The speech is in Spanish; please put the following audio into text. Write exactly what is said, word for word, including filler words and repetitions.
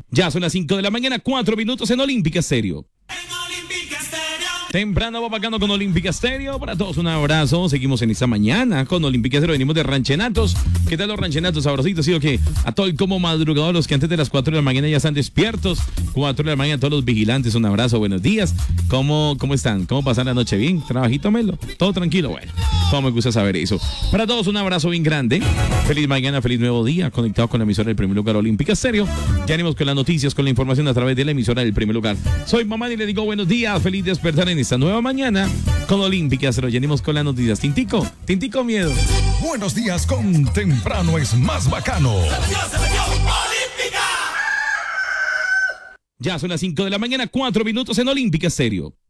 Ya son las cinco de la mañana, cuatro minutos en Olímpica Estéreo. Temprano va bacano con Olímpica Estéreo. Para todos un abrazo. Seguimos en esta mañana con Olímpica Estéreo. Venimos de ranchenatos. ¿Qué tal los ranchenatos sabrositos? Sí, que a todo el como madrugador, los que antes de las cuatro de la mañana ya están despiertos. cuatro de la mañana, todos los vigilantes. Un abrazo, buenos días. ¿Cómo, cómo están? ¿Cómo pasan la noche? ¿Bien? ¿Trabajito, Melo? ¿Todo tranquilo? Bueno, cómo me gusta saber eso. Para todos un abrazo bien grande. Feliz mañana, feliz nuevo día. Conectados con la emisora del primer lugar Olímpica Estéreo. Ya venimos con las noticias, con la información a través de la emisora del primer lugar. Soy mamá y le digo buenos días. Feliz despertar en esta nueva mañana con Olímpica Estéreo. Ya venimos con las noticias. Tintico, Tintico miedo. Buenos días con Temprano es más bacano. Ya son las cinco de la mañana, cuatro minutos en Olímpica Estéreo.